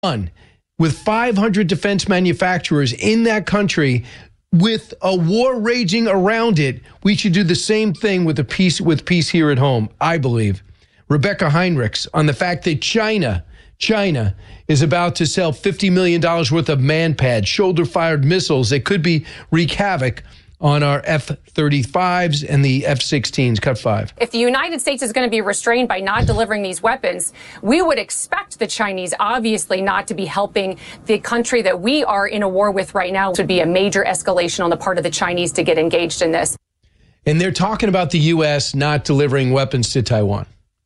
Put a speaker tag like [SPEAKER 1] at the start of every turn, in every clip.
[SPEAKER 1] done with 500 defense manufacturers in that country with a war raging around it. We should do the same thing with peace here at home, I believe. Rebecca Heinrichs on the fact that China is about to sell $50 million worth of man-pads, shoulder-fired missiles that could wreak havoc on our F-35s and the F-16s. Cut 5.
[SPEAKER 2] If the United States is going to be restrained by not delivering these weapons, we would expect the Chinese obviously not to be helping the country that we are in a war with right now. It would be a major escalation on the part of the Chinese to get engaged in this.
[SPEAKER 1] And they're talking about the U.S. not delivering weapons to Taiwan.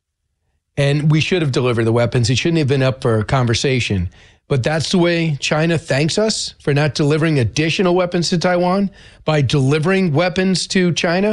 [SPEAKER 1] And we should have delivered the weapons. It shouldn't have been up for conversation. But that's the way China thanks us for not delivering additional weapons to Taiwan by delivering weapons to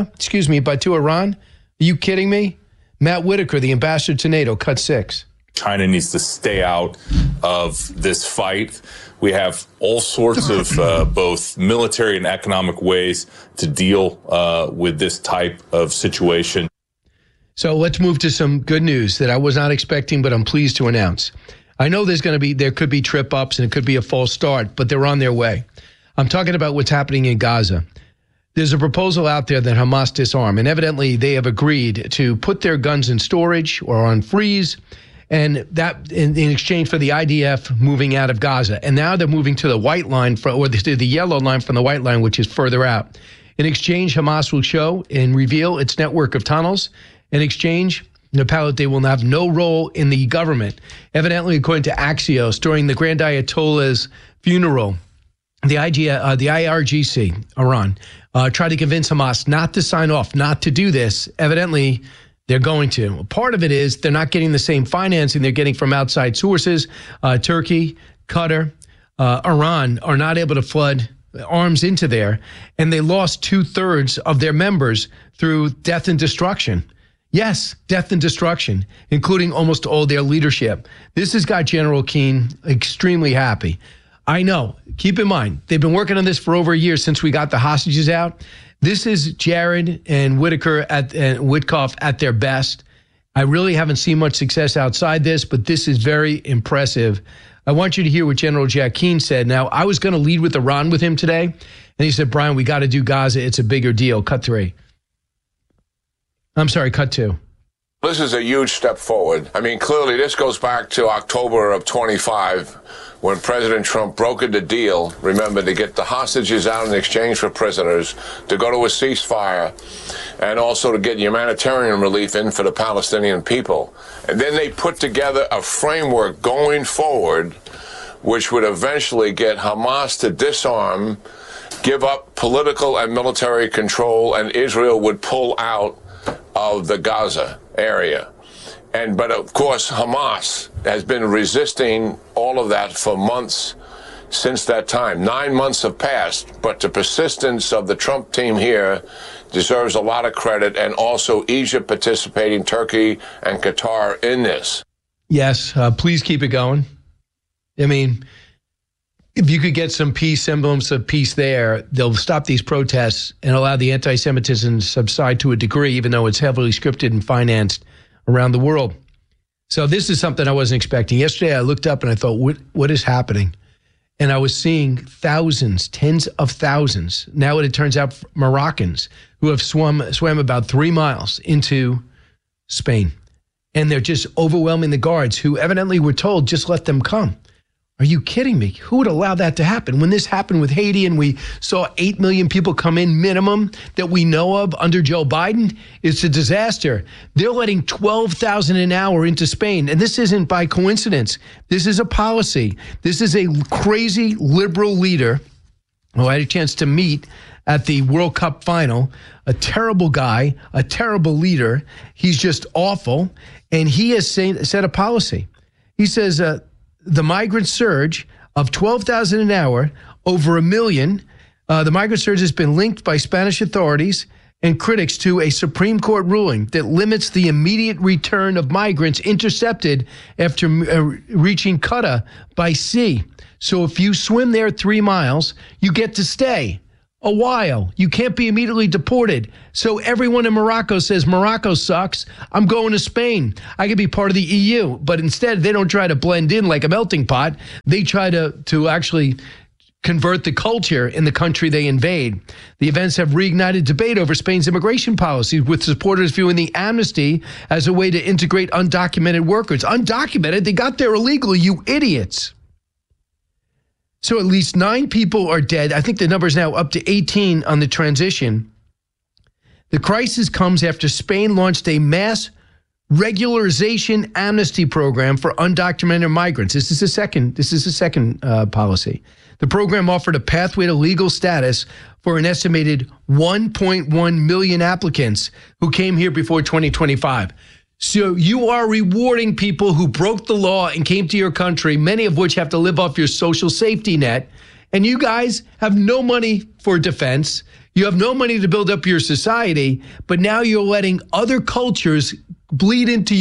[SPEAKER 1] to Iran. Are you kidding me? Matt Whitaker, the ambassador to NATO, cut 6.
[SPEAKER 3] China needs to stay out of this fight. We have all sorts of both military and economic ways to deal with this type of situation.
[SPEAKER 1] So let's move to some good news that I was not expecting, but I'm pleased to announce. I know there could be trip ups and it could be a false start, but they're on their way. I'm talking about what's happening in Gaza. There's a proposal out there that Hamas disarm, and evidently they have agreed to put their guns in storage or on freeze, and that in exchange for the IDF moving out of Gaza. And now they're moving to the white line, or the yellow line from the white line, which is further out. In exchange, Hamas will show and reveal its network of tunnels. In exchange, they will have no role in the government. Evidently, according to Axios, during the Grand Ayatollah's funeral, the IRGC, Iran, tried to convince Hamas not to sign off, not to do this. Evidently, they're going to. Part of it is they're not getting the same financing they're getting from outside sources. Turkey, Qatar, Iran are not able to flood arms into there, and they lost 2/3 of their members through death and destruction. Yes, death and destruction, including almost all their leadership. This has got General Keane extremely happy. I know. Keep in mind, they've been working on this for over a year since we got the hostages out. This is Jared and Whitaker and Witkoff at their best. I really haven't seen much success outside this, but this is very impressive. I want you to hear what General Jack Keane said. Now, I was going to lead with Iran with him today, and he said, Brian, we got to do Gaza. It's a bigger deal. Cut 3. I'm sorry, cut 2.
[SPEAKER 4] This is a huge step forward. I mean, clearly this goes back to October of 25 when President Trump brokered the deal, remember, to get the hostages out in exchange for prisoners, to go to a ceasefire, and also to get humanitarian relief in for the Palestinian people. And then they put together a framework going forward which would eventually get Hamas to disarm, give up political and military control, and Israel would pull out of the Gaza area. But of course, Hamas has been resisting all of that for months since that time. 9 months have passed, but the persistence of the Trump team here deserves a lot of credit, and also Egypt participating, Turkey and Qatar in this.
[SPEAKER 1] Yes, please keep it going. I mean, if you could get some semblance of peace there, they'll stop these protests and allow the anti-Semitism to subside to a degree, even though it's heavily scripted and financed around the world. So this is something I wasn't expecting. Yesterday, I looked up and I thought, what is happening? And I was seeing thousands, tens of thousands. Now it turns out Moroccans who have swam about 3 miles into Spain. And they're just overwhelming the guards who evidently were told, just let them come. Are you kidding me? Who would allow that to happen? When this happened with Haiti and we saw 8 million people come in minimum that we know of under Joe Biden, it's a disaster. They're letting 12,000 an hour into Spain. And this isn't by coincidence. This is a policy. This is a crazy liberal leader who I had a chance to meet at the World Cup final, a terrible guy, a terrible leader. He's just awful. And he has set a policy. He says, the migrant surge of 12,000 an hour, over 1 million. The migrant surge has been linked by Spanish authorities and critics to a Supreme Court ruling that limits the immediate return of migrants intercepted after reaching Qatar by sea. So if you swim there 3 miles, you get to stay. a while. You can't be immediately deported. So everyone in Morocco says, Morocco sucks. I'm going to Spain. I could be part of the EU. But instead, they don't try to blend in like a melting pot. They try to actually convert the culture in the country they invade. The events have reignited debate over Spain's immigration policies, with supporters viewing the amnesty as a way to integrate undocumented workers. Undocumented? They got there illegally, you idiots. So at least 9 people are dead. I think the number is now up to 18 on the transition. The crisis comes after Spain launched a mass regularization amnesty program for undocumented migrants. This is the second policy. The program offered a pathway to legal status for an estimated 1.1 million applicants who came here before 2025. So you are rewarding people who broke the law and came to your country, many of which have to live off your social safety net. And you guys have no money for defense. You have no money to build up your society. But now you're letting other cultures bleed into